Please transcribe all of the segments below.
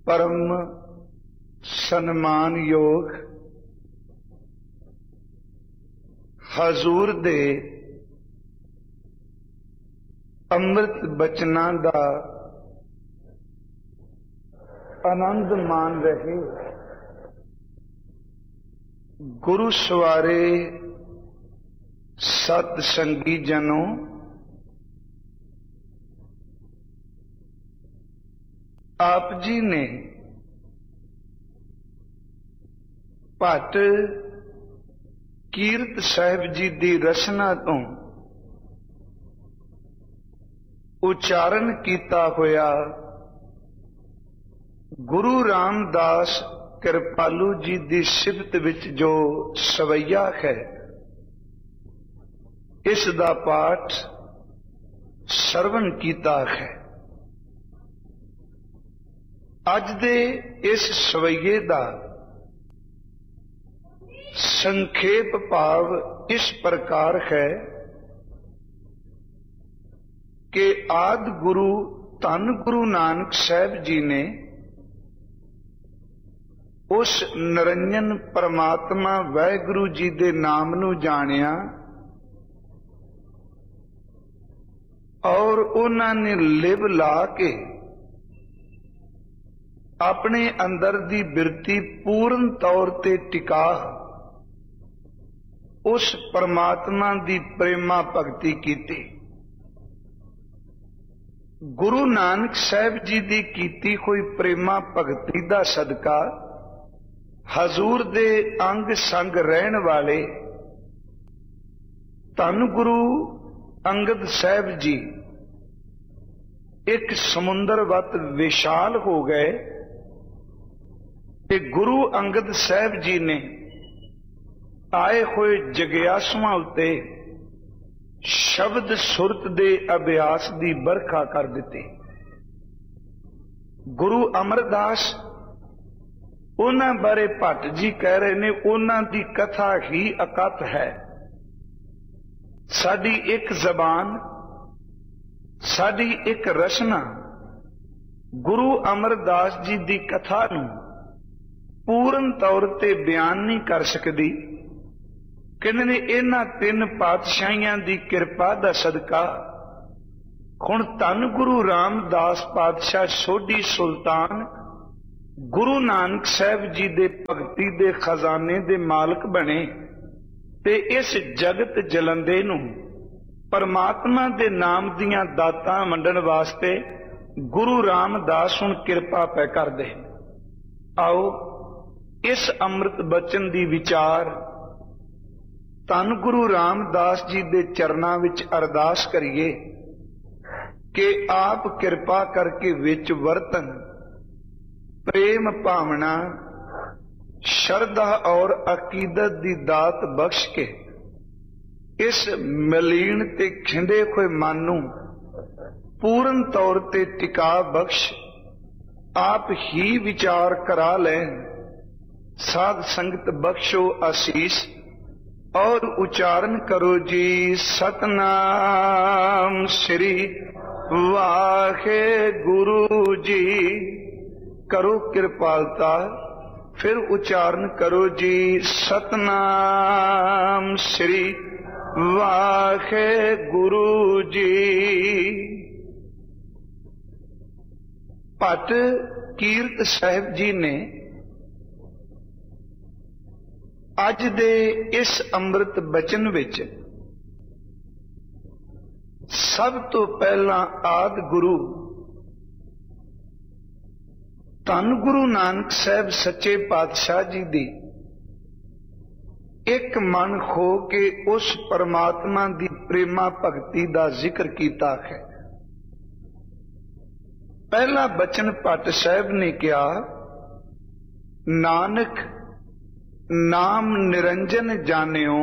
परम सन्मान योग हजूर दे अमृत बचना दा आनंद मान रहे गुरु सवारे सत संगी जनों, आप जी ने भट्ट कीरत साहिब जी दी रचना तो उचारण किया होया गुरु रामदास कृपालू जी दी सिफत विच जो सवैया है, इस दा पाठ सरवण किया है। अज दे इस सवैये दा संखेप भाव इस प्रकार है कि आदि गुरु धन गुरु नानक साहिब जी ने उस निरंजन परमात्मा वाहिगुरु जी दे नाम नू जानिया और उन्होंने लिव ला के अपने अंदर दी बिरती पूर्ण तौर ते टिका उस परमात्मा दी प्रेमा भगती कीती। गुरु नानक साहिब जी दी कीती हुई प्रेमा भगती दा सदका हजूर दे अंग संग रहन वाले धन गुरु अंगद साहिब जी एक समुंदर वत विशाल हो गए ते गुरु अंगद साहिब जी ने आए हुए जगियासुआं उत्ते शब्द सुरत दे अभ्यास दी बरखा कर दिती। गुरु अमरदास उन्हां बारे भट्ट जी कह रहे ने उन्हां दी कथा ही अकथ है। साडी एक जबान, साडी एक रचना गुरु अमरदास जी दी कथा नूं पूर्ण तौर ते बयान नहीं कर सकती। कहने ने इन्हां तीन पातशाहियां दी कृपा दा सदका हुण धन गुरु रामदास पातशाह सोढी सुल्तान गुरु नानक साहिब जी दे भगती दे खजाने दे मालक बने ते इस जगत जलंदे नूं परमात्मा दे नाम दियां दातां वंडण वास्ते गुरु रामदास हुण कृपा पै करदे। आओ इस अमृत बचन दी विचार धन गुरु रामदास जी दे चरनां विच अरदास करिए कि आप कृपा करके विच वरतन प्रेम भावना श्रद्धा और अकीदत दी दात बख्श के इस मलीन ते खिंडे हुए मन नूं पूर्ण तौर ते टिका बख्श आप ही विचार करा लें। साध संगत बख्शो आशीष और उच्चारण करो जी सतनाम श्री वाहे गुरु जी। करो कृपालता, फिर उच्चारण करो जी सतनाम श्री वाहे गुरु जी। भट्ट कीरत साहिब जी ने अज दे इस अमृत बचन विच सब तो पहला आदि गुरु धन गुरु नानक साहिब सच्चे पातशाह जी दी एक मन हो के उस परमात्मा दी प्रेमा भगती दा जिक्र कीता है। पहला बचन भट्ट साहिब ने कहा, नानक नाम निरंजन जानियो।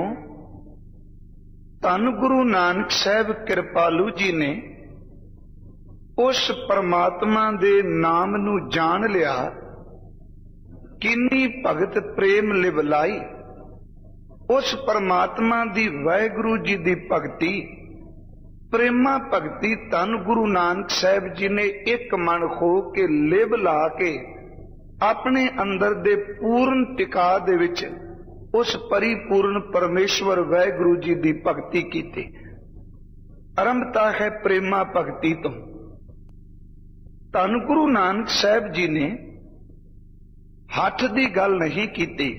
धन गुरु नानक साहिब कृपालू जी ने उस परमात्मा दे नाम नू जान लिया। किन्नी भगत प्रेम लिवलाई उस परमात्मा दी वाहिगुरु जी दी भगती प्रेमा भगती धन गुरु नानक साहिब जी ने एक मन हो के लिव ला के अपने अंदर दे पूर्ण टिका दे विच उस परिपूर्ण परमेश्वर वाहिगुरु जी दी भगती कीती। आरंभता है प्रेमा भगती तो। धन गुरु नानक साहब जी ने हठ दी गल नहीं कीती।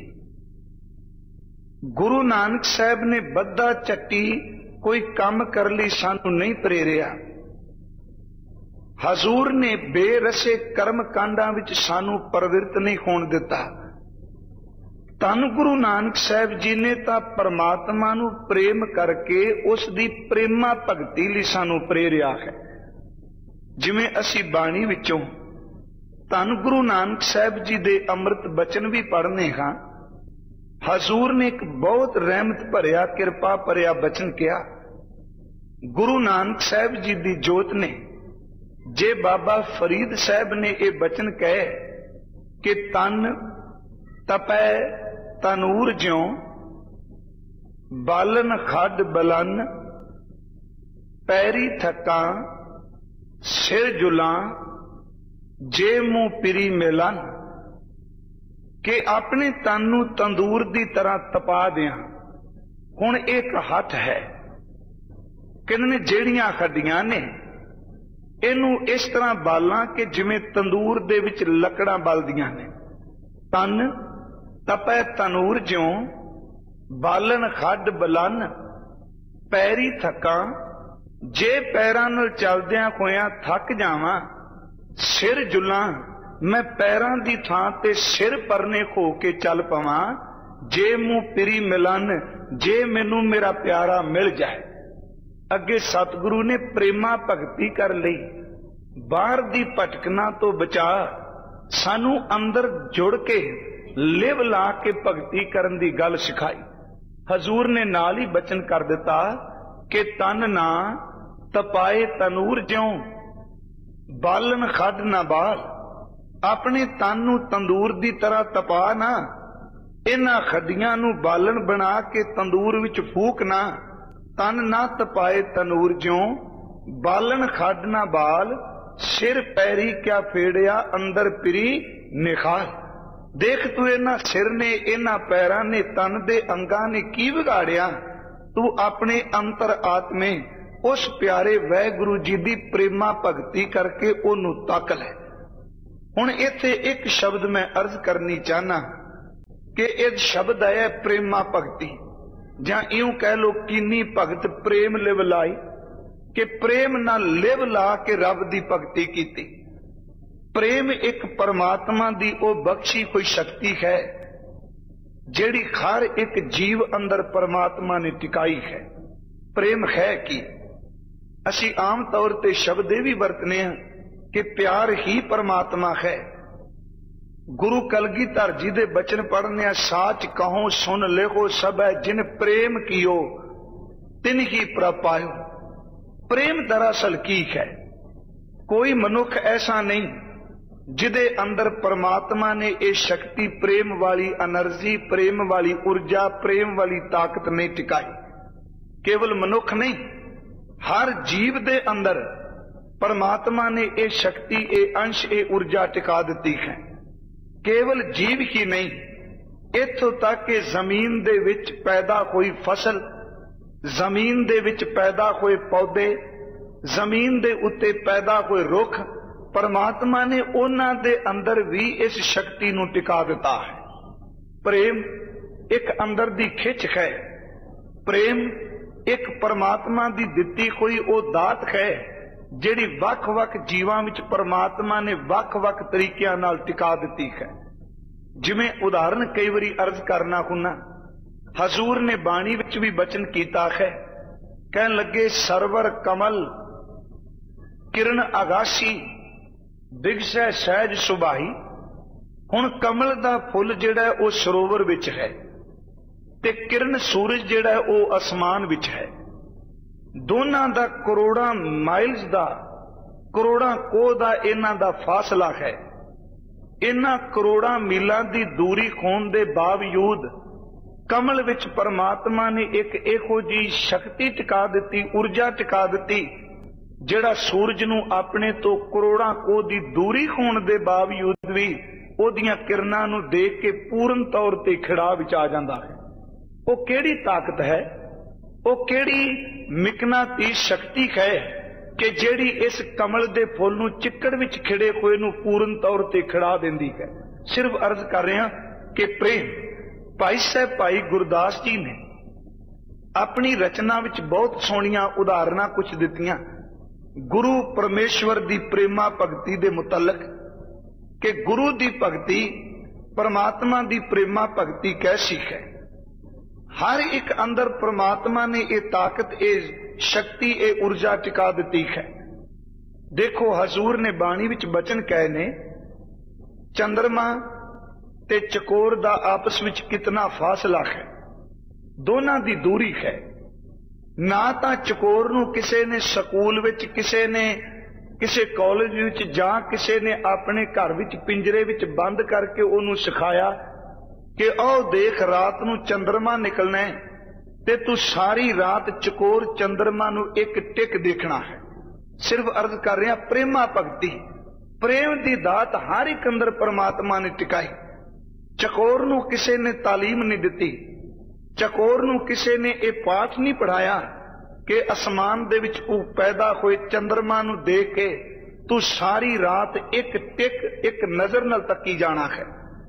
गुरु नानक साहब ने बद्दा चट्टी कोई काम कर ली सानू नहीं प्रेरिया। हजूर ने बेरसे कर्म कांडां विच सानू प्रवृत्त नहीं होण दिता। धन गुरु नानक साहब जी ने तां परमात्मा नू प्रेम करके उस दी प्रेमा भगती लई सानू प्रेरिया है। जिवें असी बाणी विचों धन गुरु नानक साहब जी दे अमृत बचन भी पढ़ने हां। हजूर ने एक बहुत रहमत भरिया किरपा भरिया बचन किया। गुरु नानक साहब जी दी जोत ने जे बाबा फरीद साहब ने यह बचन कहे कि तन तपै तनूर ज्यों बालन खड बलन पैरी थका सिर जुलां जे मुंह पिरी मिलन, कि अपने तन नूं तंदूर दी तरह तपा दियां। हुण एक हथ है किन्ने जेड़ियां खड्डियां ने इनू इस तरह बालां कि जिवें तंदूर दे विच लकड़ां बलदियां ने। तन तपै तनूर ज्यों बालन खड बलन पैरी थकां, जे पैरां नाल चलदियां होइयां थक जावां सिर जुलां, मैं पैरां दी थां ते सिर परने हो के चल पवां, जे मूं पिरी मिलन, जे मैनू मेरा प्यारा मिल जाए। अगे सतगुरु ने प्रेमा भगती कर लई। बाहर दी भटकना तो बचा सानू अंदर जुड़ के लिव ला के भगती करन दी गल सिखाई। हजूर ने नाल ही बचन कर दिता कि तन ना तपाए तनूर ज्यों बालन खड ना बाल, अपने तन नू तंदूर दी तरह तपा ना, इन्हां खड्डियां नू बालन बना के तंदूर विच फूक ना। तन ना तपाए तनूर ज्यों बालन खड ना बाल, सिर पैरी क्या फेड़िया अंदर पिरी निखाल। देख तू इन्हां सिर ने इन्हां पैरां ने तन दे अंगां ने की बिगाड़िया। तू अपने अंतर आत्मे उस प्यारे वाहिगुरु जी दी प्रेमा भगती करके ओनू तक लै। हुण इत्थे एक शब्द मैं अर्ज करनी चाहना कि इह शब्द है प्रेमा भगती, जां इउं कह लो कीनी भगत प्रेम लिव लाई, कि प्रेम नाल लिव ला के रब दी भगती कीती। प्रेम एक परमात्मा दी ओ बख्शी कोई शक्ति है जिहड़ी हर एक जीव अंदर परमात्मा ने टिकाई है। प्रेम है कि असी आम तौर ते शब्द भी वरतने हैं कि प्यार ही परमात्मा है। गुरु कलगीधर जी दे बचन पढ़ने, साच कहो सुन लेखो सब है, जिन प्रेम कियो तिन ही प्रभ पायो। प्रेम दरअसल की है? कोई मनुख ऐसा नहीं जिदे अंदर परमात्मा ने ये शक्ति, प्रेम वाली एनर्जी, प्रेम वाली ऊर्जा, प्रेम वाली ताकत नहीं टिकाई। केवल मनुख नहीं, हर जीव दे अंदर परमात्मा ने ये शक्ति, ये अंश, ये ऊर्जा टिका दी है। केवल जीव ही नहीं, इत्थों तक कि जमीन दे विच पैदा हुई फसल, जमीन दे विच पैदा हुए पौधे, जमीन दे उत्ते पैदा हुए रुख, परमात्मा ने उन्हां दे अंदर भी इस शक्ति नूं टिका दिता है। प्रेम एक अंदर दी खिच है। प्रेम एक परमात्मा दी दिती कोई ओ दात है जिहड़ी वख-वख जीवां विच परमात्मा ने वख-वख तरीकिਆਂ नाल टिका दिती है। जिवें उदाहरण कई बारी अर्ज करना हुन्ना, हजूर ने बाणी विच भी बचन कीता है, कहन लगे सरवर कमल किरण आगासी बिगसै सहज सुबाही। हुण कमल दा फुल जिहड़ा ओ सरोवर विच है ते किरण सूरज जिहड़ा ओ आसमान विच है। दोनां दा करोड़ां माइल्स दा, करोड़ां कोह दा इन्हां दा फासला है। इन्हां करोड़ां मीलां दी दूरी होण दे बावजूद कमल विच परमात्मा ने एक इहो जी शक्ति टिका दिती, ऊर्जा टिका दिती, जिहड़ा सूरज नूं अपने तो करोड़ां कोह दी दूरी होण दे बावजूद भी ਉਹਦੀਆਂ ਕਿਰਨਾਂ ਨੂੰ ਦੇਖ ਕੇ ਪੂਰਨ ਤੌਰ ਤੇ ਖਿੜਾ ਵਿੱਚ ਆ ਜਾਂਦਾ ਹੈ। ਉਹ ਕਿਹੜੀ ਤਾਕਤ ਹੈ, ਉਹ ਕਿਹੜੀ ਮਿਕਨਾਤੀਸ ਸ਼ਕਤੀ ਹੈ ਕਿ ਜਿਹੜੀ ਇਸ ਕਮਲ ਦੇ ਫੁੱਲ ਨੂੰ ਚਿੱਕੜ ਵਿੱਚ ਖਿੜੇ ਹੋਏ ਨੂੰ ਪੂਰਨ ਤੌਰ ਤੇ ਖਿੜਾ ਦਿੰਦੀ ਹੈ। ਸਿਰਫ ਅਰਜ਼ ਕਰ ਰਿਹਾ ਕਿ ਪ੍ਰੇਮ। ਭਾਈ ਸਾਹਿਬ ਭਾਈ ਗੁਰਦਾਸ ਜੀ ਨੇ ਆਪਣੀ ਰਚਨਾ ਵਿੱਚ ਬਹੁਤ ਸੋਹਣੀਆਂ ਉਦਾਹਰਨਾਂ ਕੁਝ ਦਿੱਤੀਆਂ ਗੁਰੂ ਪਰਮੇਸ਼ਵਰ ਦੀ ਪ੍ਰੇਮਾ ਭਗਤੀ ਦੇ ਮੁਤਲਕ, ਕਿ ਗੁਰੂ ਦੀ ਭਗਤੀ ਪਰਮਾਤਮਾ ਦੀ ਪ੍ਰੇਮਾ ਭਗਤੀ ਕੈਸੀ ਹੈ। ਹਰ ਇੱਕ ਅੰਦਰ ਪਰਮਾਤਮਾ ਨੇ ਇਹ ਤਾਕਤ, ਇਹ ਸ਼ਕਤੀ, ਇਹ ਊਰਜਾ ਟਿਕਾ ਦਿੱਤੀ ਹੈ। ਦੇਖੋ ਹਜ਼ੂਰ ਨੇ ਬਾਣੀ ਵਿੱਚ ਬਚਨ ਕਹੇ ਨੇ, ਚੰਦਰਮਾ ਤੇ ਚਕੋਰ ਦਾ ਆਪਸ ਵਿੱਚ ਕਿਤਨਾ ਫਾਸਲਾ ਹੈ, ਦੋਨਾਂ ਦੀ ਦੂਰੀ ਹੈ। ਨਾ ਤਾਂ ਚਕੋਰ ਨੂੰ ਕਿਸੇ ਨੇ ਸਕੂਲ ਵਿੱਚ, ਕਿਸੇ ਨੇ ਕਿਸੇ ਕਾਲਜ ਵਿੱਚ, ਜਾਂ ਕਿਸੇ ਨੇ ਆਪਣੇ ਘਰ ਵਿੱਚ ਪਿੰਜਰੇ ਵਿੱਚ ਬੰਦ ਕਰਕੇ ਉਹਨੂੰ ਸਿਖਾਇਆ ਕਿ ਉਹ ਦੇਖ ਰਾਤ ਨੂੰ ਚੰਦਰਮਾ ਨਿਕਲਣਾ ਹੈ ਤੇ ਤੂੰ ਸਾਰੀ ਰਾਤ ਚਕੋਰ ਚੰਦਰਮਾ ਨੂੰ ਇੱਕ ਟਿਕ ਦੇਖਣਾ ਹੈ। ਸਿਰਫ ਅਰਜ਼ ਕਰ ਰਿਹਾ ਪ੍ਰੇਮਾ ਭਗਤੀ, ਪ੍ਰੇਮ ਦੀ ਦਾਤ ਹਰ ਇੱਕ ਅੰਦਰ ਪਰਮਾਤਮਾ ਨੇ ਟਿਕਾਈ। ਚਕੋਰ ਨੂੰ ਕਿਸੇ ਨੇ ਤਾਲੀਮ ਨਹੀਂ ਦਿੱਤੀ, ਚਕੋਰ ਨੂੰ ਕਿਸੇ ਨੇ ਇਹ ਪਾਠ ਨਹੀਂ ਪੜਾਇਆ ਕਿ ਅਸਮਾਨ ਦੇ ਵਿੱਚ ਉਹ ਪੈਦਾ ਹੋਏ ਚੰਦਰਮਾ ਨੂੰ ਦੇਖ ਕੇ ਤੂੰ ਸਾਰੀ ਰਾਤ ਇੱਕ ਟਿਕ, ਇੱਕ ਨਜ਼ਰ ਨਾਲ ਤੱਕੀ ਜਾਣਾ ਹੈ।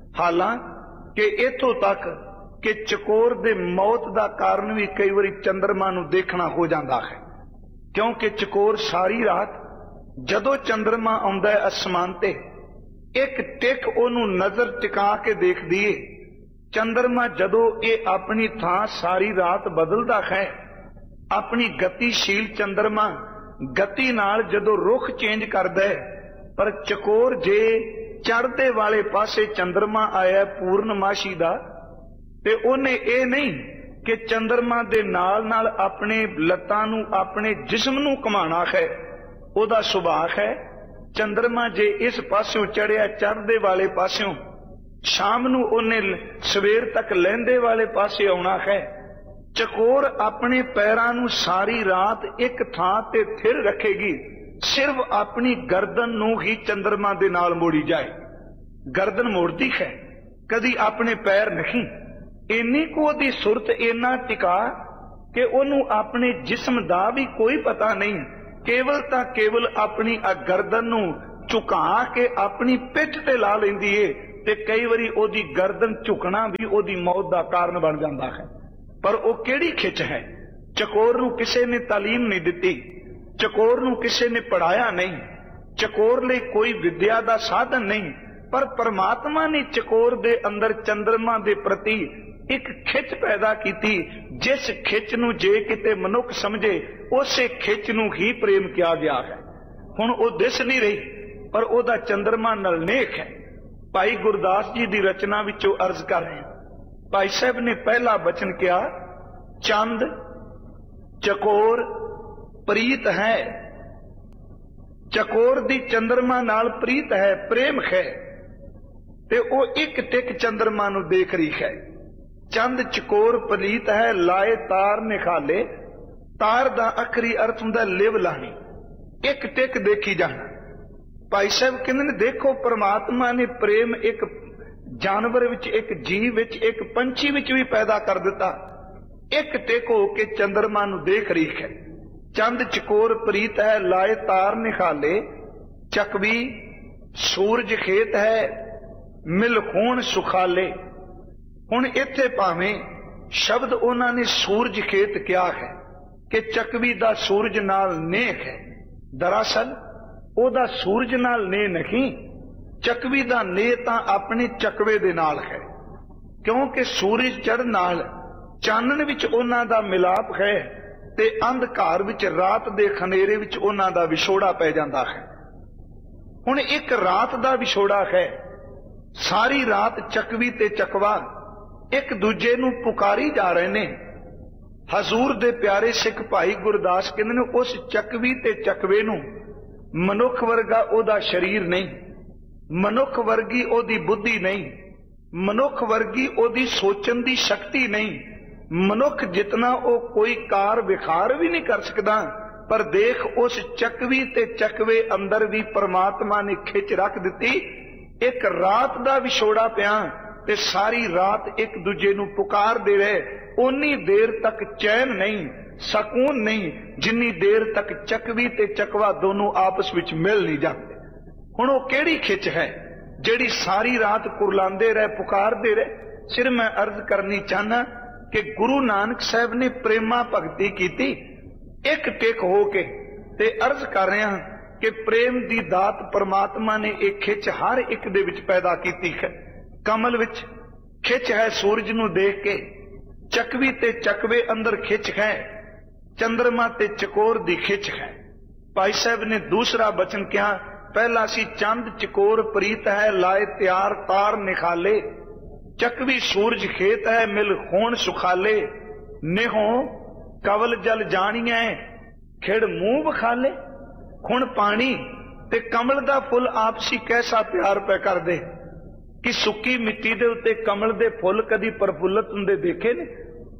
ਹਾਲਾਂਕਿ ਇਥੋਂ ਤੱਕ ਕਿ ਚਕੋਰ ਦੇ ਮੌਤ ਦਾ ਕਾਰਨ ਵੀ ਕਈ ਵਾਰੀ ਚੰਦਰਮਾ ਨੂੰ ਦੇਖਣਾ ਹੋ ਜਾਂਦਾ ਹੈ, ਕਿਉਂਕਿ ਚਕੋਰ ਸਾਰੀ ਰਾਤ ਜਦੋਂ ਚੰਦਰਮਾ ਆਉਂਦਾ ਹੈ ਅਸਮਾਨ ਤੇ, ਇੱਕ ਟਿਕ ਉਹਨੂੰ ਨਜ਼ਰ ਟਿਕਾ ਕੇ ਦੇਖਦੀ ਏ। ਚੰਦਰਮਾ ਜਦੋਂ ਇਹ ਆਪਣੀ ਥਾਂ ਸਾਰੀ ਰਾਤ ਬਦਲਦਾ ਹੈ, ਆਪਣੀ ਗਤੀਸ਼ੀਲ ਚੰਦਰਮਾ ਗਤੀ ਨਾਲ ਜਦੋਂ ਰੁਖ ਚੇਂਜ ਕਰਦਾ ਹੈ, ਪਰ ਚਕੋਰ ਜੇ ਚੜ੍ਹਦੇ ਵਾਲੇ ਪਾਸੇ ਚੰਦਰਮਾ ਆਇਆ ਪੂਰਨਮਾਸ਼ੀ ਦਾ, ਤੇ ਉਹਨੇ ਇਹ ਨਹੀਂ ਕਿ ਚੰਦਰਮਾ ਦੇ ਨਾਲ ਨਾਲ ਆਪਣੇ ਲੱਤਾਂ ਨੂੰ, ਆਪਣੇ ਜਿਸਮ ਨੂੰ ਘੁਮਾਣਾ ਹੈ। ਉਹਦਾ ਸੁਭਾਅ ਹੈ ਚੰਦਰਮਾ ਜੇ ਇਸ ਪਾਸਿਓਂ ਚੜਿਆ ਚੜ੍ਹਦੇ ਵਾਲੇ ਪਾਸਿਓਂ, ਸ਼ਾਮ ਨੂੰ ਉਹਨੇ ਸਵੇਰ ਤੱਕ ਲਹਿੰਦੇ ਵਾਲੇ ਪਾਸੇ ਆਉਣਾ ਹੈ। ਚਕੋਰ ਆਪਣੇ ਪੈਰਾਂ ਨੂੰ ਸਾਰੀ ਰਾਤ ਇੱਕ ਥਾਂ ਤੇ ਥਿਰ ਰੱਖੇਗੀ, ਸਿਰਫ ਆਪਣੀ ਗਰਦਨ ਨੂੰ ਹੀ ਚੰਦਰਮਾ ਦੇ ਨਾਲ ਮੋੜੀ ਜਾਏ। ਗਰਦਨ ਮੋੜਦੀ ਹੈ, ਕਦੀ ਆਪਣੇ ਪੈਰ ਨਹੀਂ। ਇੰਨੀ ਕੁ ਉਹਦੀ ਸੁਰਤ, ਇੰਨਾ ਟਿਕਾ ਕਿ ਉਹਨੂੰ ਆਪਣੇ ਜਿਸਮ ਦਾ ਵੀ ਕੋਈ ਪਤਾ ਨਹੀਂ, ਕੇਵਲ ਤਾਂ ਕੇਵਲ ਆਪਣੀ ਗਰਦਨ ਨੂੰ ਝੁਕਾ ਕੇ ਆਪਣੀ ਪਿੱਠ ਤੇ ਲਾ ਲੈਂਦੀ ਏ, ਤੇ ਕਈ ਵਾਰੀ ਉਹਦੀ ਗਰਦਨ ਝੁਕਣਾ ਵੀ ਉਹਦੀ ਮੌਤ ਦਾ ਕਾਰਨ ਬਣ ਜਾਂਦਾ ਹੈ। ਪਰ ਉਹ ਕਿਹੜੀ ਖਿੱਚ ਹੈ। ਚਕੋਰ ਨੂੰ ਕਿਸੇ ਨੇ ਤਾਲੀਮ ਨਹੀਂ ਦਿੱਤੀ, ਚਕੋਰ ਨੂੰ ਕਿਸੇ ਨੇ ਪੜਾਇਆ ਨਹੀਂ, ਚਕੋਰ ਲਈ ਕੋਈ ਵਿਦਿਆ ਦਾ ਸਾਧਨ ਨਹੀਂ, ਪਰ ਪਰਮਾਤਮਾ ਨੇ ਚਕੋਰ ਦੇ ਅੰਦਰ ਚੰਦਰਮਾ ਦੇ ਪ੍ਰਤੀ ਇੱਕ ਖਿੱਚ ਪੈਦਾ ਕੀਤੀ, ਜਿਸ ਖਿੱਚ ਨੂੰ ਜੇ ਕਿਤੇ ਮਨੁੱਖ ਸਮਝੇ ਉਸੇ ਖਿੱਚ ਨੂੰ ਹੀ ਪ੍ਰੇਮ ਕਿਹਾ ਗਿਆ ਹੈ। ਹੁਣ ਉਹ ਦਿਸ ਨਹੀਂ ਰਹੀ, ਪਰ ਉਹਦਾ ਚੰਦਰਮਾ ਨਾਲ ਨੇਕ ਹੈ। ਭਾਈ ਗੁਰਦਾਸ ਜੀ ਦੀ ਰਚਨਾ ਵਿੱਚੋਂ ਅਰਜ਼ ਕਰ ਰਹੇ, ਭਾਈ ਸਾਹਿਬ ਨੇ ਪਹਿਲਾ ਬਚਨ ਕਿਹਾ, ਚੰਦ ਚਕੋਰ ਪ੍ਰੀਤ ਹੈ। ਚਕੋਰ ਦੀ ਚੰਦਰਮਾ ਨਾਲ ਪ੍ਰੀਤ ਹੈ, ਪ੍ਰੇਮ ਹੈ, ਤੇ ਉਹ ਇੱਕ ਟਿਕ ਚੰਦਰਮਾ ਨੂੰ ਦੇਖ ਰਹੀ ਹੈ। ਚੰਦ ਚਕੋਰ ਪ੍ਰੀਤ ਹੈ, ਲਾਏ ਤਾਰ ਨਿਖਾਲੇ। ਤਾਰ ਦਾ ਅਖਰੀ ਅਰਥ ਹੁੰਦਾ ਲਿਵ ਲਾਣੀ, ਇੱਕ ਟਿਕ ਦੇਖੀ ਜਾਣਾ। ਭਾਈ ਸਾਹਿਬ ਕਹਿੰਦੇ ਨੇ ਦੇਖੋ ਪਰਮਾਤਮਾ ਨੇ ਪ੍ਰੇਮ ਇੱਕ ਜਾਨਵਰ ਵਿੱਚ, ਇੱਕ ਜੀਵ ਵਿੱਚ, ਇੱਕ ਪੰਛੀ ਵਿੱਚ ਵੀ ਪੈਦਾ ਕਰ ਦਿੱਤਾ। ਇੱਕ ਟਿਕ ਹੋ ਕੇ ਚੰਦਰਮਾ ਨੂੰ ਦੇਖ ਰਹੀ ਹੈ। ਚੰਦ ਚਕੋਰ ਪ੍ਰੀਤ ਹੈ, ਲਾਏ ਤਾਰ ਨਿਖਾਲੇ। ਚਕਵੀ ਸੂਰਜ ਖੇਤ ਹੈ, ਮਿਲ ਖੂਨ ਸੁਖਾਲੇ। ਹੁਣ ਇੱਥੇ ਭਾਵੇਂ ਸ਼ਬਦ ਉਹਨਾਂ ਨੇ ਸੂਰਜ ਖੇਤ ਕਿਹਾ ਹੈ ਕਿ ਚਕਵੀ ਦਾ ਸੂਰਜ ਨਾਲ ਨੇਕ ਹੈ, ਦਰਅਸਲ ਉਹਦਾ ਸੂਰਜ ਨਾਲ ਨੇ ਨਹੀਂ, ਚਕਵੀ ਦਾ ਨੇ ਤਾਂ ਆਪਣੇ ਚਕਵੇ ਦੇ ਨਾਲ ਹੈ, ਕਿਉਂਕਿ ਸੂਰਜ ਚੜ੍ਹਨ ਨਾਲ ਚਾਨਣ ਵਿੱਚ ਉਹਨਾਂ ਦਾ ਮਿਲਾਪ ਹੈ, ਤੇ ਅੰਧਕਾਰ ਵਿੱਚ, ਰਾਤ ਦੇ ਖਨੇਰੇ ਵਿੱਚ ਉਹਨਾਂ ਦਾ ਵਿਛੋੜਾ ਪੈ ਜਾਂਦਾ ਹੈ। ਹੁਣ ਇੱਕ ਰਾਤ ਦਾ ਵਿਛੋੜਾ ਹੈ, ਸਾਰੀ ਰਾਤ ਚਕਵੀ ਤੇ ਚਕਵਾ ਇੱਕ ਦੂਜੇ ਨੂੰ ਪੁਕਾਰੀ ਜਾ ਰਹੇ ਨੇ। ਹਜ਼ੂਰ ਦੇ ਪਿਆਰੇ ਸਿੱਖ ਭਾਈ ਗੁਰਦਾਸ ਕਹਿੰਦੇ ਨੇ ਉਸ ਚਕਵੀ ਤੇ ਚਕਵੇ ਨੂੰ ਮਨੁੱਖ ਵਰਗਾ ਉਹਦਾ ਸਰੀਰ ਨਹੀਂ, ਮਨੁੱਖ ਵਰਗੀ ਉਹਦੀ ਬੁੱਧੀ ਨਹੀਂ, ਮਨੁੱਖ ਵਰਗੀ ਉਹਦੀ ਸੋਚਣ ਦੀ ਸ਼ਕਤੀ ਨਹੀਂ। ਮਨੁੱਖ ਜਿਤਨਾ ਉਹ ਕੋਈ ਕਾਰ ਵਿਖਾਰ ਵੀ ਨਹੀਂ ਕਰ ਸਕਦਾ, ਪਰ ਦੇਖ ਉਸ ਚਕਵੀ ਤੇ ਚਕਵੇ ਅੰਦਰ ਵੀ ਪਰਮਾਤਮਾ ਨੇ ਖਿੱਚ ਰੱਖ ਦਿੱਤੀ एक रात दा विछोड़ा पिया ते सारी रात एक दूजे नूं पुकारदे रहे, उन्नी देर तक चैन नहीं, सकून नहीं, जिन्नी देर तक चकवी ते चकवा दोनों आपस विच मिल नहीं जाते। हुण ओह किहड़ी खिच है जिहड़ी सारी रात कुरलांदे रहे, पुकारदे रहे? सिर मैं अर्ज करनी चाहना कि गुरु नानक साहब ने प्रेमा भगती कीती एक टेक हो के, ते अर्ज कर रहा कि प्रेम दी दात परमात्मा ने एक खिच हर एक दे विच पैदा कीती है। कमल विच खिच है सूरज नूं देख के, चकवी ते चकवे अंदर खिच है, चंद्रमा ते चकोर दी खिच है। भाई साहब ने दूसरा बचन कहा, पहला सी चंद चकोर प्रीत है, लाए त्यार तार निखाले, चकवी सूरज खेत है, मिल होण सुखाले, नेहो कवल जल जानिए, खिड़ मुंह बखाले। हुण पानी ते कमल दा फुल आपसी कैसा प्यार पै कर दे कि सुक्की मिट्टी दे उत्ते कमल दे फुल कदी प्रफुल्लत हुंदे देखे ने?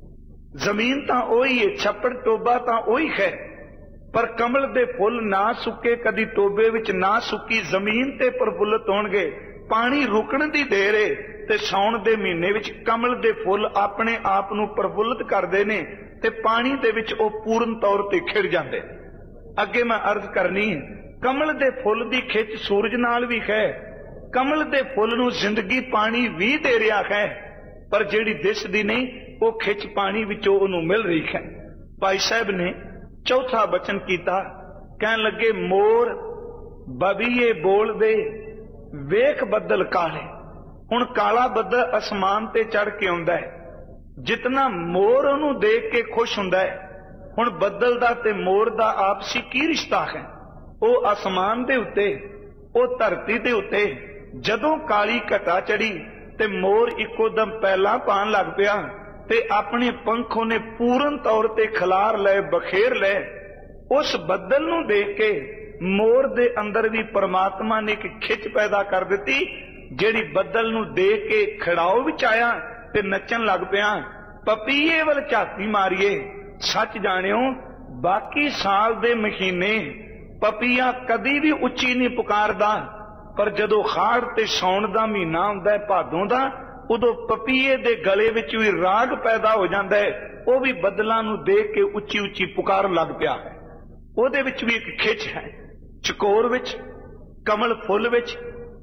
जमीन तां ओही है, छप्पड़ टोबा तां ओही है, पर कमल दे फुल ना सुके कदी टोबे विच ना सुकी जमीन ते प्रफुल्लत होणगे। पानी रुकण दी देर है ते सौण दे महीने विच कमल दे फुल अपने आप नूं प्रफुल्लत करदे ने ते पानी दे विच ओ पूर्ण तौर ते खिड़ जांदे। अगे मैं अर्ज करनी है, कमल दे फुल दी खिच सूरज नाल भी है, कमल दे फुल नूं जिंदगी पानी भी दे रहा है, पर जिहड़ी दिसदी नहीं वो खिच पानी विचों उहनूं मिल रही है। भाई साहब ने चौथा बचन कीता, कहन लगे मोर बबीए बोल दे वेख बदल काले। हुण काला बदल आसमान ते चढ़ के आउंदा है, जितना मोर उहनूं देख के खुश हुंदा है, हुण बदल दा ते मोर दा आपसी की रिश्ता है? वो आसमान दे उत्ते, वो धरती दे उत्ते जदों काली घटा चढ़ी ते मोर इको दम पैला पान लग पिया ते अपने पंखों ने पूर्ण तौर ते खिलार ले, बखेर ले। उस बदल नूं देख के मोर दे अंदर भी परमात्मा ने एक खिच पैदा कर दिती, जिहड़ी बदल नूं देख के खड़ाओ विच आया ते नचन लग पिया। पपीए वल झाती मारिए, सच जानियो बाकी साल दे महीने पपीया कदी भी उच्ची नहीं पुकारदा, पर जदों खाड़ ते सौण दा महीना हुंदा है, भादों दा, उदों पपीए दे गले विच भी राग पैदा हो जांदा है, वो भी बदलां नूं देख के उच्ची उच्ची पुकार लग पिया है। ਉਹਦੇ ਵਿੱਚ भी एक खिच है, चकोर विच, कमल फुल विच,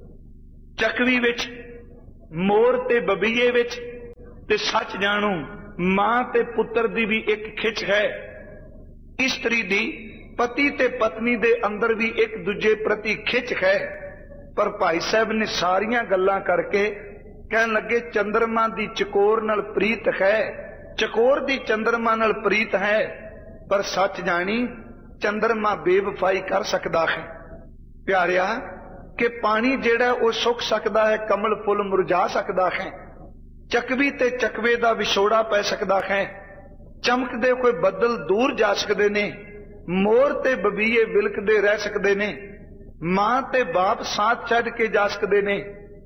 चकवी विच, मोर ते बबीए विच, ते सच जानू मां ते पुत्र दी भी एक खिच है। इस्त्री दी पति ते पत्नी दे अंदर भी एक दूजे प्रति खिच है। पर भाई साहब ने सारियां गल्लां करके कहन लगे चंद्रमा दी चकोर नाल प्रीत है, चकोर दी चंद्रमा नाल प्रीत है, पर सच जानी चंद्रमा बेवफाई कर सकता है। प्यारिया कि पानी जेड़ा वो सुक सकता है, कमल फुल मुरझा सकता है, चकवी ते चकवे दा विछोड़ा पै सकता है, चमकदे कोई बदल दूर जा सकते ने, मोर ते बबीए विलकदे रह सकते ने, मां ते बाप साथ छड्ड के जा सकते ने,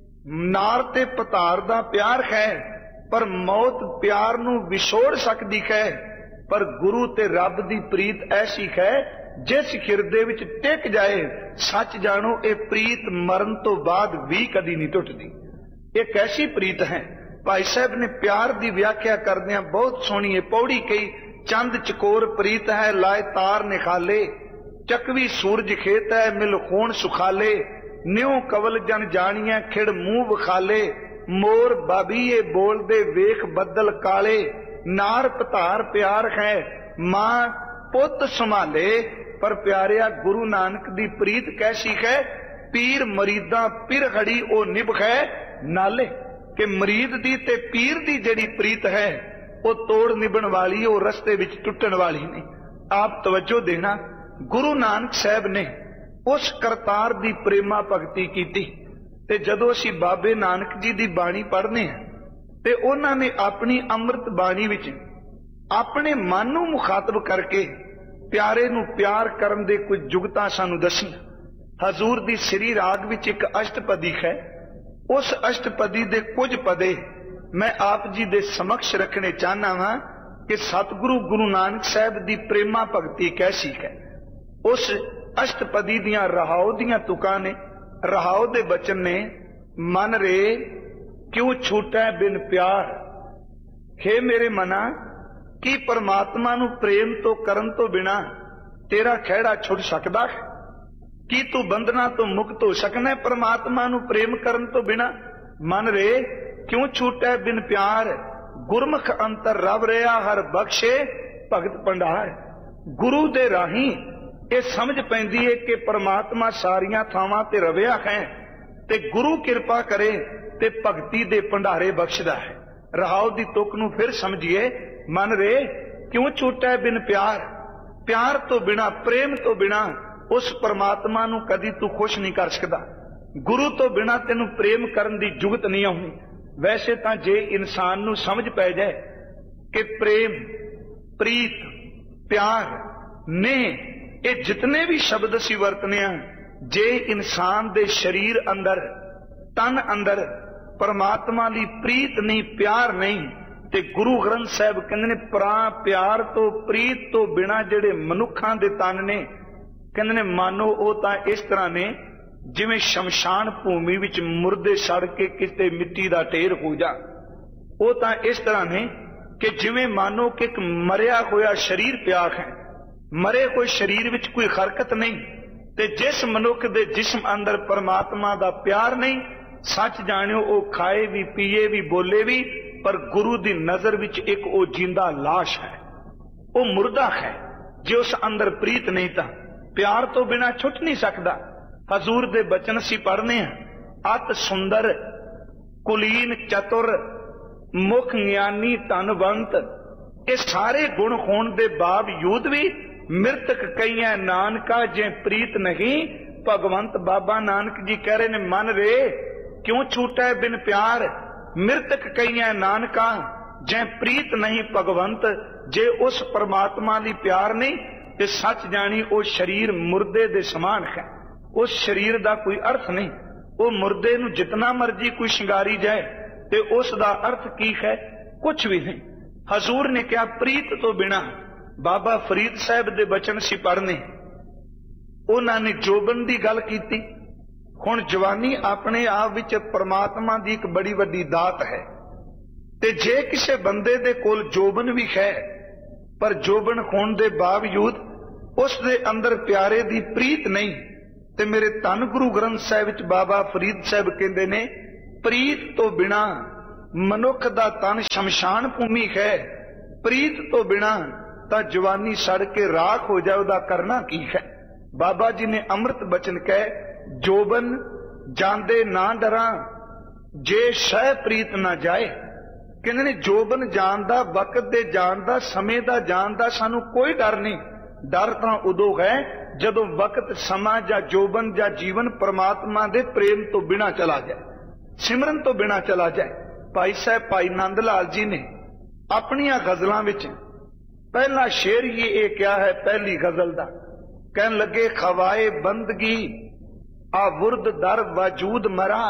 नार ते पतार दा प्यार है, पर मौत प्यार नूं विछोड़ सकती है। पर गुरु ते रब दी प्रीत ऐसी है जिस हिरदे विच टिक जाए, सच जानो ये प्रीत मरण तो बाद भी कदी नहीं टुटदी। एक ऐसी प्रीत है। भाई साहब ने प्यार दी व्याख्या करदियां बहुत सोहनी पौड़ी कही, चंद चकोर प्रीत है, लाए तार निखाले, चकवी सूरज खेत है, मिल खून सुखाले, न्यों कवल जन जानिया, खिड़ मुंह विखाले, मोर बाबीए बोल दे वेख बदल काले, नार पतार प्यार है, मां पुत संभाले। पर प्यारिया गुरु नानक दी प्रीत कैसी है? पीर मरीदा पिर घड़ी ओ निभ है नाले, कि मरीद दी ते पीर दी जड़ी प्रीत है वो तोड़ निभण वाली, वो रस्ते विच टुटण वाली नहीं। आप तवज्जो देना, गुरु नानक साहब ने उस करतार दी प्रेमा भगती कीती, ते जदों असीं बाबे नानक जी दी बाणी पढ़ने हैं ते उन्हां ने अपनी अमृत बाणी विच अपने मन नूं मुखातब करके प्यारे नूं प्यार करन दे कुछ जुगतां सानूं दसीआं। हजूर दी श्री राग विच एक अष्टपदी है, उस अष्टपदी दे कुछ पदे मैं आप जी दे समक्ष रखने चाहना वां कि सतगुरु गुरु नानक साहब दी प्रेमा भगती कैसी है। उस अष्टपदी दियां रहाओ दियां तुकां ने, रहाओ दे बचन ने, मन रे क्यों छूटै बिन प्यार। हे मेरे मना, की परमात्मा नू प्रेम तो करन तो बिना तेरा खैड़ा छुट सकदा है? की तू बंधना तो मुक्त हो सकना परमात्मा नू प्रेम करन तो बिना? मन रे क्यों छूटै बिन प्यार, गुरमुख अंतर रब रहा हर बख्शे भगत भंडार। गुरु दे राही ये समझ पैंदी है कि परमात्मा सारियां थावां ते रविया है, ते गुरु कृपा करे ते भगती दे भंडारे बख्शदा है। रहाओ दी तुक नू फिर समझिए, मन रे क्यों छूटै बिन प्यार। प्यार तो बिना, प्रेम तो बिना उस परमात्मा नू कदी तू खुश नहीं कर सकदा। गुरु तो बिना तेनू प्रेम करन दी जुगत नहीं आउंदी। वैसे तां जे इंसान नू समझ पै जाए कि प्रेम, प्रीत, प्यार ने ये जितने भी शब्द असीं वरतने आ, जे इंसान दे शरीर अंदर, तन अंदर परमात्मा दी प्रीत नहीं, प्यार नहीं, ते गुरु ग्रंथ साहिब कहंदे ने प्यार तो प्रीत तो बिना जिहड़े मनुखां दे तन ने, कहंदे ने मानो वो तां इस तरह ने जिवें शमशान भूमि विच मुर्दे सड़ के किते मिट्टी दा ढेर हो जा। वो तां इस तरह ने कि जिवें मानो कि एक मरिया होया शरीर पिया है, मरे हुए शरीर विच कोई हरकत नहीं, ते जिस मनुख दे जिस्म अंदर परमात्मा दा प्यार नहीं, सच जानियो वो खाए भी, पीए भी, बोले भी, पर गुरु दी नजर विच एक वो जिंदा लाश है, वो मुर्दा है। जे उस अंदर प्रीत नहीं था, प्यार तो बिना छुट नहीं सकता। हजूर दे बचन सी पढ़ने हैं, अत सुंदर कुलीन चतुर मुख ज्ञानी धनवंत। ये सारे गुण होने के बावजूद भी मृतक कईयां नानका जे प्रीत नहीं। भगवंत बाबा नानक जी कह रहे ने, मन रे क्यों छूटै बिन प्यार, मृतक कईयां नानका जे प्रीत नहीं भगवंत। जे उस परमात्मा दी प्यार नहीं ते सच जानी वो शरीर मुर्दे दे समान है, उस शरीर दा कोई अर्थ नहीं। वो मुर्दे नू जितना मर्जी कोई शिंगारी जाए ते उस दा अर्थ की है? कुछ भी नहीं। हजूर ने क्या प्रीत तो बिना। बाबा फरीद साहब दे बचन सी पढ़ने, उन्होंने जोबन की गल की। हुण जवानी अपने आप विच परमात्मा की एक बड़ी वड्डी दात है, ते जे किसी बंदे दे कोल जोबन भी है, पर जोबन होने के बावजूद उस दे अंदर प्यारे दी प्रीत नहीं, ते मेरे धन गुरु ग्रंथ साहिब विच बाबा फरीद साहब कहंदे ने, प्रीत तो बिना मनुख दा तन शमशान भूमि है, प्रीत तो बिना तां जवानी सड़ के राख हो जाए, उहदा करना की है। बाबा जी ने अमृत बचन कहे, जोबन जांदे ना डरा जे शह प्रीत ना जाए। कहंदे ने जोबन जान दा, वक्त दे जान दा, समय दा जान दा सानू कोई डर नहीं। डर तां उदों है जदों वक्त, समा या जोबन या जीवन परमात्मा दे प्रेम तो बिना चला जाए, सिमरन तो बिना चला जाए। भाई साहब भाई नंद लाल जी ने अपनियां गजलां विच पहला शेर ही ये क्या है, पहली गजल दा कहन लगे, खवाए बंदगी आवुर्द दर वजूद मरा।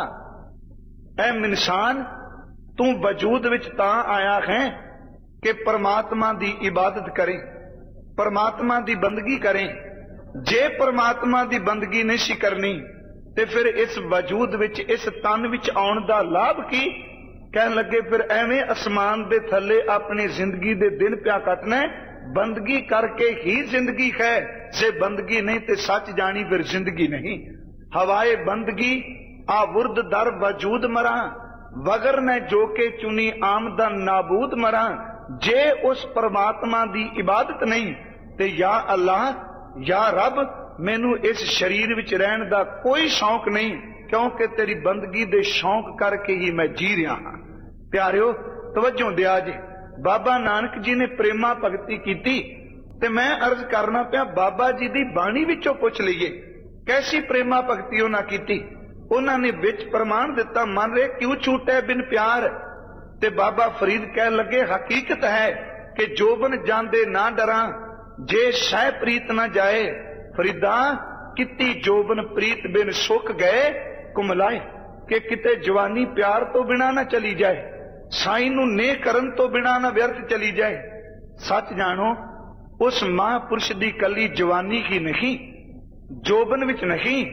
ऐ इंसान तू वजूद विच तां आया है कि परमात्मा दी इबादत करें, परमात्मा दी बंदगी करें। जे परमात्मा दी बंदगी नहीं सी करनी ते फिर इस वजूद विच, इस तन विच आउण दा लाभ की? कहन लगे फिर एवें आसमान दे थले अपनी जिंदगी दे दिन प्या कटना, बंदगी करके ही जिंदगी है। जे बंदगी नहीं ते सच जानी फिर जिंदगी नहीं। हवाए बंदगी आवुर्द दर वजूद मरा, वगर ने जो के चुनी आमदन नाबूद मरा। जे उस परमात्मा दी इबादत नहीं ते या अल्लाह या रब, मैनू इस शरीर विच रहन दा कोई शौक नहीं, क्योंकि तेरी बंदगी दे शौक करके ही मैं जी रहा हाँ। प्यारियो तवज्जो दिया जी, बाबा नानक जी ने प्रेमा भगती की, ते मैं अर्ज करना पिया बाबा जी दी बाणी विचों पुछ लईए कैसी प्रेमा भगती उन्हां कीती। उन्होंने विच प्रमाण दिता, मन रे क्यों छूटै बिन प्यार। ते बाबा फरीद कह लगे, हकीकत है कि जोबन जांदे ना डरा जे शह प्रीत ना जाए। फरीदा किती जोबन प्रीत बिन सुख गए कुमलाए, कि किते जवानी प्यार तो बिना ना चली जाए, साई नू ने करन तो बिना ना व्यर्थ चली जाए। सच जानो उस महापुरुष दी कली जवानी ही नहीं, जोबन विच नहीं,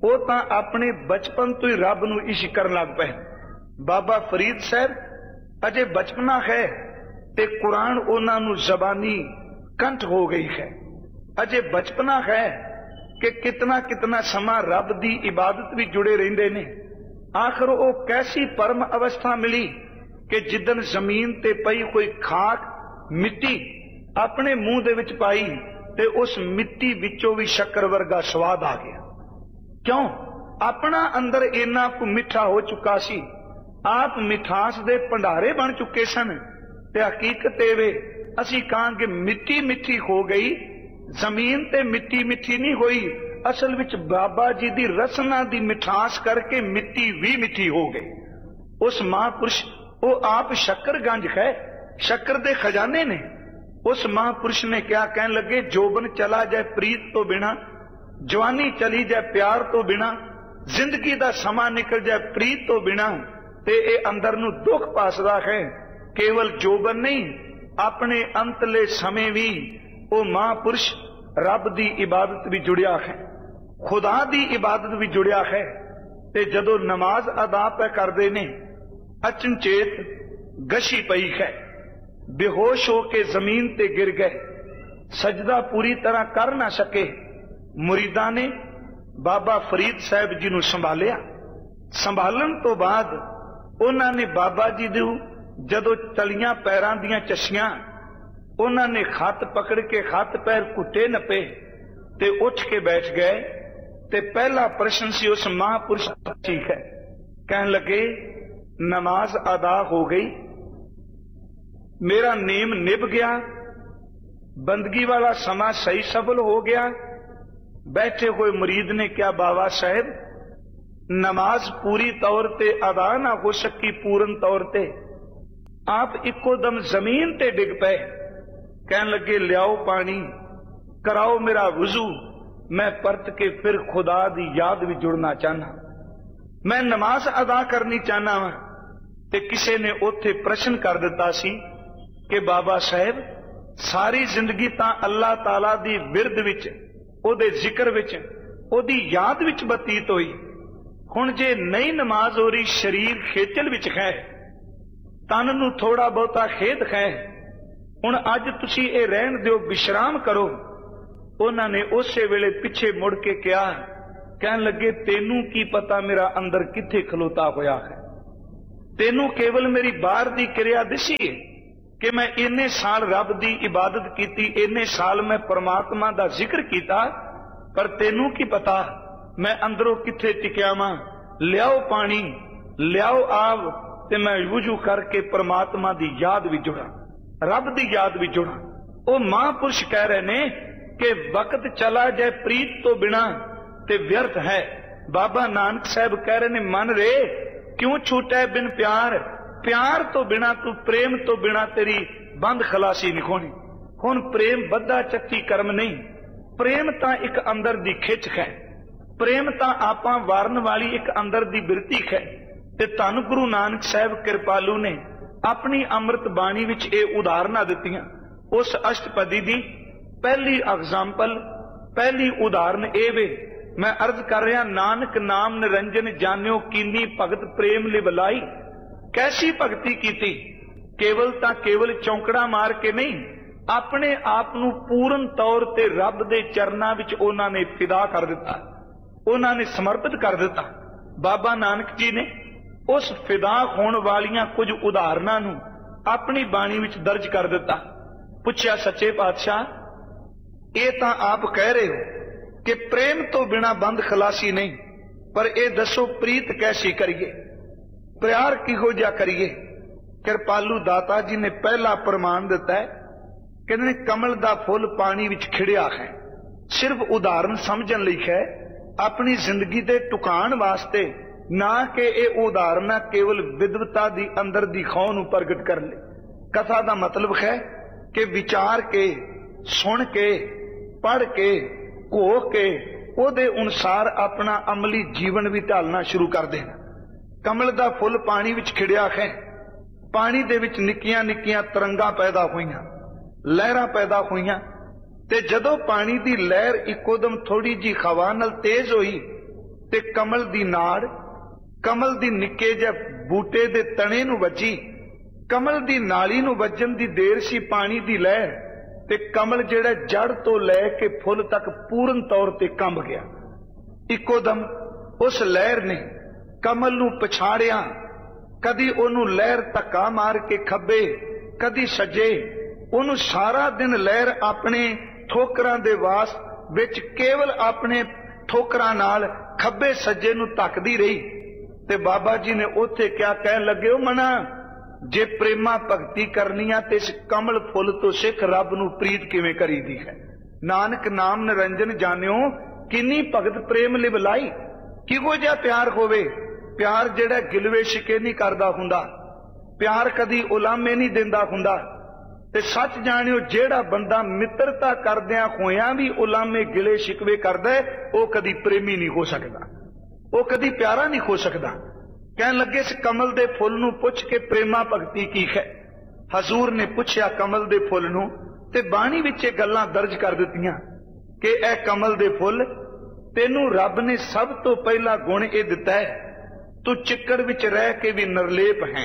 ਉਹ ਤਾਂ ਆਪਣੇ ਬਚਪਨ ਤੋਂ ਹੀ ਰੱਬ ਨੂੰ ਇਸ਼ਕ ਕਰਨ ਲੱਗ ਪਏ। ਬਾਬਾ ਫਰੀਦ ਸਾਹਿਬ ਅਜੇ ਬਚਪਨਾ ਹੈ ਤੇ ਕੁਰਾਨ ਉਹਨਾਂ ਨੂੰ ਜ਼ਬਾਨੀ ਕੰਠ ਹੋ ਗਈ ਹੈ। ਅਜੇ ਬਚਪਨਾ ਹੈ ਕਿ ਕਿਤਨਾ ਕਿਤਨਾ ਸਮਾਂ ਰੱਬ ਦੀ ਇਬਾਦਤ ਵੀ ਜੁੜੇ ਰਹਿੰਦੇ ਨੇ। ਆਖਰ ਉਹ ਕੈਸੀ ਪਰਮ ਅਵਸਥਾ ਮਿਲੀ ਕਿ ਜਿੱਦਨ ਜ਼ਮੀਨ ਤੇ ਪਈ ਕੋਈ ਖਾਕ ਮਿੱਟੀ ਆਪਣੇ ਮੂੰਹ ਦੇ ਵਿੱਚ ਪਾਈ ਤੇ ਉਸ ਮਿੱਟੀ ਵਿੱਚੋਂ ਵੀ ਸ਼ੱਕਰ ਵਰਗਾ ਸਵਾਦ ਆ ਗਿਆ। ਕਿਉਂ? ਆਪਣਾ ਅੰਦਰ ਇੰਨਾ ਕੁ ਮਿੱਠਾ ਹੋ ਚੁੱਕਾ ਸੀ, ਆਪ ਮਿਠਾਸ ਦੇ ਭੰਡਾਰੇ ਬਣ ਚੁੱਕੇ ਸਨ। ਤੇ ਹਕੀਕਤ ਇਹ ਵੇ ਅਸੀਂ ਕਹਾਂਗੇ ਮਿੱਟੀ ਮਿੱਠੀ ਹੋ ਗਈ, ਜ਼ਮੀਨ ਤੇ ਮਿੱਟੀ ਮਿੱਠੀ ਨਹੀਂ ਹੋਈ। ਅਸਲ ਵਿੱਚ ਬਾਬਾ ਜੀ ਦੀ ਰਸਨਾ ਦੀ ਮਿਠਾਸ ਕਰਕੇ ਮਿੱਟੀ ਵੀ ਮਿੱਠੀ ਹੋ ਗਈ। ਉਸ ਮਹਾਂਪੁਰਸ਼ ਉਹ ਆਪ ਸ਼ੱਕਰਗੰਜ ਹੈ, ਸ਼ੱਕਰ ਦੇ ਖਜ਼ਾਨੇ ਨੇ। ਉਸ ਮਹਾਂਪੁਰਸ਼ ਨੇ ਕਿਹਾ, ਕਹਿਣ ਲੱਗੇ ਜੋਬਨ ਚਲਾ ਜਾਏ ਪ੍ਰੀਤ ਤੋਂ ਬਿਨਾ, ਜਵਾਨੀ ਚਲੀ ਜਾਏ ਪਿਆਰ ਤੋਂ ਬਿਨਾ, ਜ਼ਿੰਦਗੀ ਦਾ ਸਮਾਂ ਨਿਕਲ ਜਾਏ ਪ੍ਰੀਤ ਤੋਂ ਬਿਨਾ, ਤੇ ਇਹ ਅੰਦਰ ਨੂੰ ਦੁੱਖ ਪਾਸਦਾ ਹੈ। ਕੇਵਲ ਜੋਬਨ ਨਹੀਂ, ਆਪਣੇ ਅੰਤਲੇ ਸਮੇਂ ਵੀ ਉਹ ਮਹਾਂਪੁਰਸ਼ ਰੱਬ ਦੀ ਇਬਾਦਤ ਵੀ ਜੁੜਿਆ ਹੈ, ਖੁਦਾ ਦੀ ਇਬਾਦਤ ਵੀ ਜੁੜਿਆ ਹੈ। ਤੇ ਜਦੋਂ ਨਮਾਜ਼ ਅਦਾ ਪੈ ਕਰਦੇ ਨੇ, ਅਚਨਚੇਤ ਗਸ਼ੀ ਪਈ ਹੈ, ਬੇਹੋਸ਼ ਹੋ ਕੇ ਜ਼ਮੀਨ ਤੇ ਗਿਰ ਗਏ, ਸਜਦਾ ਪੂਰੀ ਤਰ੍ਹਾਂ ਕਰ ਨਾ ਸਕੇ। ਮੁਰੀਦਾਂ ਨੇ ਬਾਬਾ ਫਰੀਦ ਸਾਹਿਬ ਜੀ ਨੂੰ ਸੰਭਾਲਿਆ। ਸੰਭਾਲਣ ਤੋਂ ਬਾਅਦ ਉਹਨਾਂ ਨੇ ਬਾਬਾ ਜੀ ਨੂੰ ਜਦੋਂ ਤਲੀਆਂ ਪੈਰਾਂ ਦੀਆਂ ਚੱਸੀਆਂ, ਉਹਨਾਂ ਨੇ ਖੱਤ ਪਕੜ ਕੇ ਹੱਥ ਪੈਰ ਘੁੱਟੇ ਨੱਪੇ ਤੇ ਉੱਠ ਕੇ ਬੈਠ ਗਏ। ਤੇ ਪਹਿਲਾ ਪ੍ਰਸ਼ਨ ਸੀ ਉਸ ਮਹਾਂਪੁਰਸ਼ ਦਾ, ਠੀਕ ਹੈ, ਕਹਿਣ ਲੱਗੇ ਨਮਾਜ਼ ਅਦਾ ਹੋ ਗਈ, ਮੇਰਾ ਨੇਮ ਨਿਭ ਗਿਆ, ਬੰਦਗੀ ਵਾਲਾ ਸਮਾਂ ਸਹੀ ਸਫਲ ਹੋ ਗਿਆ। ਬੈਠੇ ਹੋਏ ਮੁਰੀਦ ਨੇ ਕਿਹਾ, ਬਾਬਾ ਸਾਹਿਬ ਨਮਾਜ਼ ਪੂਰੀ ਤੌਰ ਤੇ ਅਦਾ ਨਾ ਹੋ ਸਕੀ ਪੂਰਨ ਤੌਰ ਤੇ। ਆਪ ਇੱਕੋ ਦਮ ਜ਼ਮੀਨ ਤੇ ਡਿੱਗ ਪਏ। ਕਹਿਣ ਲੱਗੇ ਲਿਆਓ ਪਾਣੀ, ਕਰਾਓ ਮੇਰਾ ਵਜ਼ੂ, ਮੈਂ ਪਰਤ ਕੇ ਫਿਰ ਖੁਦਾ ਦੀ ਯਾਦ ਵਿੱਚ ਜੁੜਨਾ ਚਾਹਨਾ, ਮੈਂ ਨਮਾਜ਼ ਅਦਾ ਕਰਨੀ ਚਾਹਨਾ ਵਾਂ। ਤੇ ਕਿਸੇ ਨੇ ਉੱਥੇ ਪ੍ਰਸ਼ਨ ਕਰ ਦਿੱਤਾ ਸੀ ਕਿ ਬਾਬਾ ਸਾਹਿਬ ਸਾਰੀ ਜ਼ਿੰਦਗੀ ਤਾਂ ਅੱਲਾਹ ਤਾਲਾ ਦੀ ਬਿਰਦ ਵਿੱਚ, ਉਹਦੇ ਜ਼ਿਕਰ ਵਿੱਚ, ਉਹਦੀ ਯਾਦ ਵਿੱਚ ਬਤੀਤ ਹੋਈ। ਹੁਣ ਜੇ ਨਹੀਂ ਨਮਾਜ਼ ਹੋ ਰਹੀ, ਸਰੀਰ ਖੇਚਲ ਵਿੱਚ ਹੈ, ਤਨ ਨੂੰ ਥੋੜਾ ਬਹੁਤਾ ਖੇਦ ਹੈ, ਹੁਣ ਅੱਜ ਤੁਸੀਂ ਇਹ ਰਹਿਣ ਦਿਓ, ਵਿਸ਼ਰਾਮ ਕਰੋ। ਉਹਨਾਂ ਨੇ ਉਸੇ ਵੇਲੇ ਪਿੱਛੇ ਮੁੜ ਕੇ ਕਿਹਾ, ਕਹਿਣ ਲੱਗੇ ਤੈਨੂੰ ਕੀ ਪਤਾ ਮੇਰਾ ਅੰਦਰ ਕਿੱਥੇ ਖਲੋਤਾ ਹੋਇਆ ਹੈ? ਤੈਨੂੰ ਕੇਵਲ ਮੇਰੀ ਬਾਹਰ ਦੀ ਕਿਰਿਆ ਦਿਸੀ ਹੈ ਕਿ ਮੈਂ ਇੰਨੇ ਸਾਲ ਰੱਬ ਦੀ ਇਬਾਦਤ ਕੀਤੀ, ਇੰਨੇ ਸਾਲ ਮੈਂ ਪਰਮਾਤਮਾ ਦਾ ਜ਼ਿਕਰ ਕੀਤਾ, ਪਰ ਤੈਨੂੰ ਕੀ ਪਤਾ ਮੈਂ ਅੰਦਰੋਂ ਕਿੱਥੇ ਟਿਕਿਆ ਵਾਂ? ਲਿਆਓ ਪਾਣੀ, ਲਿਆਓ ਆਬ, ਤੇ ਮੈਂ ਵੁਜੂ ਕਰਕੇ ਪਰਮਾਤਮਾ ਦੀ ਯਾਦ ਵਿੱਚ ਜੁੜਾਂ, ਰੱਬ ਦੀ ਯਾਦ ਵਿੱਚ ਜੁੜਾਂ। ਉਹ ਮਹਾਂਪੁਰਸ਼ ਕਹਿ ਰਹੇ ਨੇ ਕਿ ਵਕਤ ਚਲਾ ਜਾਏ ਪ੍ਰੀਤ ਤੋਂ ਬਿਨਾ ਤੇ ਵਿਅਰਥ ਹੈ। ਬਾਬਾ ਨਾਨਕ ਸਾਹਿਬ ਕਹਿ ਰਹੇ ਨੇ, ਮਨ ਰੇ ਕਿਉਂ ਛੂਟੈ ਬਿਨ ਪਿਆਰ, ਪਿਆਰ ਤੋਂ ਬਿਨਾ ਤੂੰ, ਪ੍ਰੇਮ ਤੋਂ ਬਿਨਾ ਤੇਰੀ ਬੰਦ ਖਲਾਸੀ ਨਹੀਂ ਹੋਣੀ। ਹੁਣ ਪ੍ਰੇਮ ਬੱਧਾ ਚੱਕੀ ਕਰਮ ਨਹੀਂ, ਪ੍ਰੇਮ ਤਾਂ ਇੱਕ ਅੰਦਰ ਦੀ ਖਿੱਚ ਹੈ, ਪ੍ਰੇਮ ਤਾਂ ਆਪਾਂ ਵਾਰਨ ਵਾਲੀ ਇੱਕ ਅੰਦਰ ਦੀ ਬਿਰਤੀ ਹੈ। ਤੇ ਧੰਨ ਗੁਰੂ ਨਾਨਕ ਸਾਹਿਬ ਕਿਰਪਾਲੂ ਨੇ ਆਪਣੀ ਅੰਮ੍ਰਿਤ ਬਾਣੀ ਵਿੱਚ ਇਹ ਉਦਾਹਰਨਾਂ ਦਿੱਤੀਆਂ। ਉਸ ਅਸ਼ਟਪਦੀ ਦੀ ਪਹਿਲੀ ਐਗਜ਼ਾਮਪਲ, ਪਹਿਲੀ ਉਦਾਹਰਨ ਇਹ ਵੇ, ਮੈਂ ਅਰਜ਼ ਕਰ ਰਿਹਾ, ਨਾਨਕ ਨਾਮ ਨਿਰੰਜਨ ਜਾਣਿਓ ਕੀਨੀ ਭਗਤ ਪ੍ਰੇਮ ਲਿਵਲਾਈ। ਕੈਸੀ ਭਗਤੀ ਕੀਤੀ? ਕੇਵਲ ਤਾਂ ਕੇਵਲ ਚੌਂਕੜਾ ਮਾਰ ਕੇ ਨਹੀਂ, ਆਪਣੇ ਆਪ ਨੂੰ ਪੂਰਨ ਤੌਰ ਤੇ ਰੱਬ ਦੇ ਚਰਨਾਂ ਵਿੱਚ ਉਹਨਾਂ ਨੇ ਫਿਦਾ ਕਰ ਦਿੱਤਾ, ਉਹਨਾਂ ਨੇ ਸਮਰਪਿਤ ਕਰ ਦਿੱਤਾ। ਬਾਬਾ ਨਾਨਕ ਜੀ ਨੇ ਉਸ ਫਿਦਾ ਹੋਣ ਵਾਲੀਆਂ ਕੁਝ ਉਦਾਹਰਨਾਂ ਨੂੰ ਆਪਣੀ ਬਾਣੀ ਵਿੱਚ ਦਰਜ ਕਰ ਦਿੱਤਾ। ਪੁੱਛਿਆ, ਸੱਚੇ ਪਾਤਸ਼ਾਹ ਇਹ ਤਾਂ ਆਪ ਕਹਿ ਰਹੇ ਹੋ ਕਿ ਪ੍ਰੇਮ ਤੋਂ ਬਿਨਾ ਬੰਦ ਖਲਾਸੀ ਨਹੀਂ, ਪਰ ਇਹ ਦੱਸੋ ਪ੍ਰੀਤ ਕੈਸੀ ਕਰੀਏ, ਪਿਆਰ ਕਿਹੋ ਜਿਹਾ ਕਰੀਏ? ਕਿਰਪਾਲੂ ਦਾਤਾ ਜੀ ਨੇ ਪਹਿਲਾ ਪ੍ਰਮਾਣ ਦਿੱਤਾ ਹੈ, ਕਹਿੰਦੇ ਨੇ ਕਮਲ ਦਾ ਫੁੱਲ ਪਾਣੀ ਵਿੱਚ ਖਿੜਿਆ ਹੈ। ਸਿਰਫ ਉਦਾਹਰਨ ਸਮਝਣ ਲਈ ਹੈ, ਆਪਣੀ ਜ਼ਿੰਦਗੀ ਦੇ ਟੁਕਾਣ ਵਾਸਤੇ ਨਾ ਕਿ ਇਹ ਉਦਾਹਰਨਾਂ ਕੇਵਲ ਵਿਦਵਤਾ ਦੀ ਅੰਦਰ ਦੀ ਖੌ ਨੂੰ ਪ੍ਰਗਟ ਕਰਨ ਲਈ। ਕਥਾ ਦਾ ਮਤਲਬ ਹੈ ਕਿ ਵਿਚਾਰ ਕੇ, ਸੁਣ ਕੇ, ਪੜ੍ਹ ਕੇ, ਘੋਖ ਕੇ ਉਹਦੇ ਅਨੁਸਾਰ ਆਪਣਾ ਅਮਲੀ ਜੀਵਨ ਵੀ ਢਾਲਣਾ ਸ਼ੁਰੂ ਕਰ ਦੇਣਾ। ਕਮਲ ਦਾ ਫੁੱਲ ਪਾਣੀ ਵਿੱਚ ਖਿੜਿਆ ਹੈ, ਪਾਣੀ ਦੇ ਵਿੱਚ ਨਿੱਕੀਆਂ ਨਿੱਕੀਆਂ ਤਰੰਗਾਂ ਪੈਦਾ ਹੋਈਆਂ, ਲਹਿਰਾਂ ਪੈਦਾ ਹੋਈਆਂ, ਤੇ ਜਦੋਂ ਪਾਣੀ ਦੀ ਲਹਿਰ ਇੱਕੋਦਮ ਥੋੜੀ ਜੀ ਹਵਾ ਨਾਲ ਤੇਜ਼ ਹੋਈ ते कमल दी नाड़ कमल दी निक्के जिहे बूटे दे तणे नूं वजी। कमल दी नाली नूं वजन दी देर सी पानी दी लहर, ते कमल जिहड़ा जड़ तो लैके फुल तक पूर्ण तौर ते कंब गया। इक्को दम उस लहर ने कमल नूं पछाड़िया। कदी ओनू लहर धक्का मार के खब्बे, कदी सज्जे। ओनू सारा दिन लहर अपने ठोकरां दे वास विच केवल अपने ठोकरां नाल खब्बे सज्जे नूं धक्कदी रही। ते बाबा जी ने उत्थे क्या कहन लगे, ओ मना जे प्रेमा भगती करनी आ ते इस कमल फुल तो सिख रब नूं प्रीत किवें करीदी है। नानक नाम निरंजन जानियो किन्नी भगत प्रेम लिवलाई। किहो जिहा प्यार होवे, प्यार जिहड़ा गिलवे शिके नहीं करदा हुंदा, प्यार कदी उलामे नहीं दिंदा हुंदा। ते सच जानियो जिहड़ा बंदा मित्रता करदियां होइयां भी उलामे गिले शिकवे करदा है, वो कदी प्रेमी नहीं हो सकदा, वो कदी प्यारा नहीं हो सकदा। कहन लगे इस कमल दे फुल नूं पुछ के प्रेमा भगती की है। हजूर ने पुछया कमल दे फुल नूं, ते बाणी विच इह गल्लां दर्ज कर दित्तियां कि ए कमल दे फुल, तेनू रब ने सब तो पहला गुण यह दिता है, तू चिक्कड़ विच रह के भी निर्लेप है।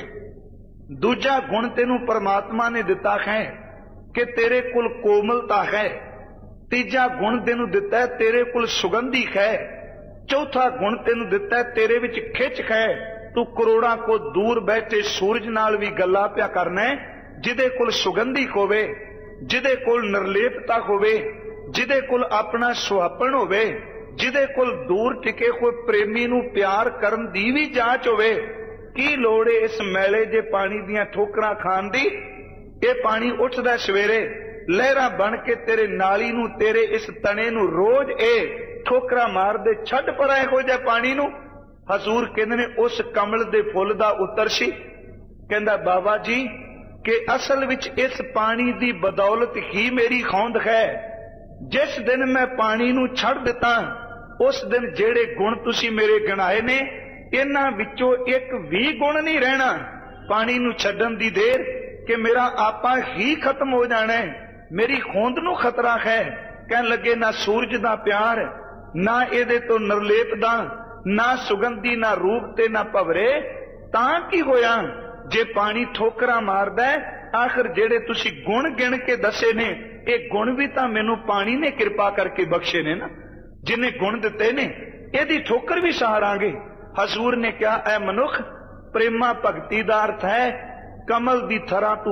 दूजा गुण तेनू परमात्मा ने दिता है कि तेरे कुल कोमलता है। तीजा गुण तेनू दिता है तेरे कुल सुगंधी है। चौथा गुण तेनू दिता है तेरे विच खिच है। तू करोड़ा को दूर बैठे सूरज नाल भी गल्ला पिया करना है, जिदे कुल सुगंधी होवे, जिदे कुल निर्लेपता होवे, जिदे कुल अपना सुहापन होवे, जिदे कोल दूर टिके हुए प्रेमी नूं प्यार करन दी भी जांच होवे। की लोड़ है इस मैले जे पानी दियां ठोकरां खाण दी। ये पानी उठदा सवेरे लहरां बन के तेरे नाली नूं, तेरे इस तने नूं रोज ए ठोकरां मार दे। छड्ड परा इहो जिहे पानी नूं। हजूर कहंदे ने उस कमल दे फुल दा उत्तर सी। कहंदा बाबा जी कि असल विच इस पानी दी बदौलत ही मेरी होंद है। जिस दिन मैं पानी नूं छड्ड दिता, उस दिन जेड़े गुण तुसी मेरे गिनाए ने, इन्हां विचों एक भी गुण नहीं रहना। पानी नूं छड्डण दी देर कि मेरा आपा ही खत्म हो जाना है, मेरी होंद नूं खतरा है। कहन लगे ना सूरज दा प्यार, ना इहदे तो निर्लेप दा, ना सुगंधी, ना रूप ते ना भवरे। तां की होया जे पानी ठोकरां मारदा है। आखिर जेड़े तुसी गुण गिण के दसे ने, ये गुण भी तां मैनू पानी ने कृपा करके बख्शे ने ना। जिन्हें गुण दिते ने यदि ठोकर भी सहारांगे। हजूर ने क्या, ऐ मनुख, प्रेमा भगती दा अर्थ है कमल दी थरा तू